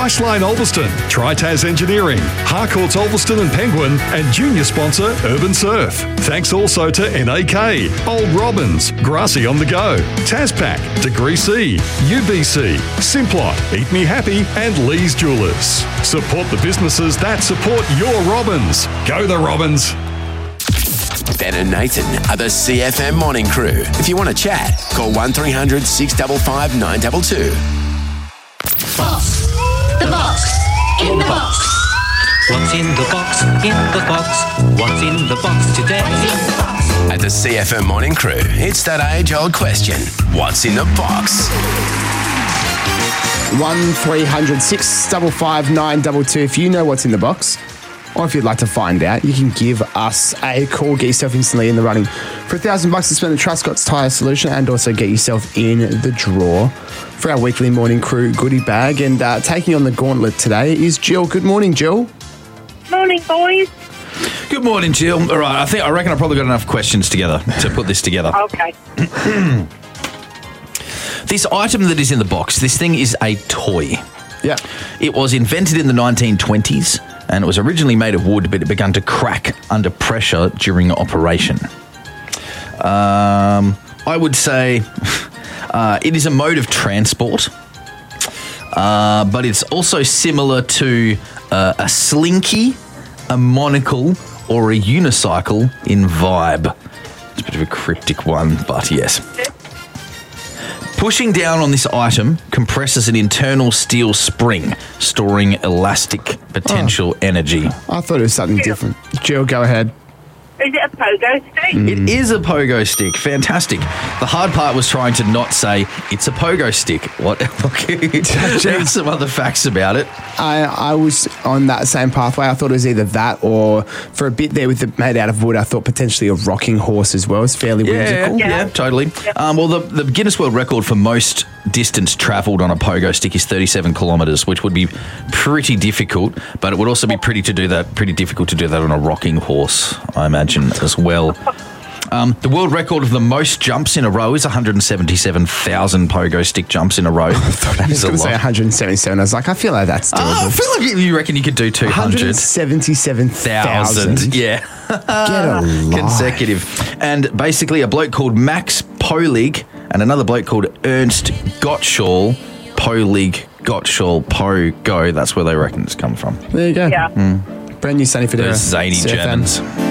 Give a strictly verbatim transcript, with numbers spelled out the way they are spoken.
Priceline Ulverston, Tritaz Engineering, Harcourts Ulverston and Penguin, and junior sponsor Urban Surf. Thanks also to N A K, Old Robbins, Grassy on the Go, Taspac, Degree C, U B C, Simplot, Eat Me Happy, and Lee's Jewelers. Support the businesses that support your Robins. Go the Robins. Ben and Nathan are the C F M Morning Crew. If you want to chat, call one three hundred six five five nine two two. Box. The box. In the box. What's in the box? In the box. What's in the box today? At the C F M Morning Crew, it's that age-old question. What's in the box? one three hundred six five five nine two two. If you know what's in the box, or if you'd like to find out, you can give us a call. Get yourself instantly in the running for a thousand bucks to spend at Truscott's Tyre Solution, and also get yourself in the draw for our weekly Morning Crew goodie bag. And uh, taking on the gauntlet today is Jill. Good morning, Jill. Morning, boys. Good morning, Jill. All right, I think I reckon I probably got enough questions together to put this together. Okay. This item that is in the box, this thing is a toy. Yeah. It was invented in the nineteen twenties. And it was originally made of wood, but it began to crack under pressure during operation. Um, I would say uh, it is a mode of transport, uh, but it's also similar to uh, a slinky, a monocle, or a unicycle in vibe. It's a bit of a cryptic one, but yes. Pushing down on this item compresses an internal steel spring, storing elastic potential oh. energy. I thought it was something different. Jill, go ahead. Is it a pogo stick? Mm. It is a pogo stick. Fantastic. The hard part was trying to not say it's a pogo stick. What? There's some other facts about it. I, I was on that same pathway. I thought it was either that or, for a bit there with it made out of wood, I thought potentially a rocking horse as well. It's fairly Yeah, whimsical. yeah, totally. Um, well, the, the Guinness World Record for most distance travelled on a pogo stick is thirty-seven kilometres, which would be pretty difficult, but it would also be pretty to do that. Pretty difficult to do that on a rocking horse, I imagine, as well. Um, the world record of the most jumps in a row is one hundred seventy-seven thousand pogo stick jumps in a row. I thought I was going to say one hundred seventy-seven. I was like, I feel like that's doable. Oh, I feel like you reckon you could do two hundred. one hundred seventy-seven thousand. Yeah. Get a life. Consecutive. And basically a bloke called Max Polig and another bloke called Ernst Gottschall, Polig, Gottschall, Pogo. That's where they reckon it's come from. There you go. Yeah. Mm. Brand new Sunny Federa. Those zany C F M. Germans.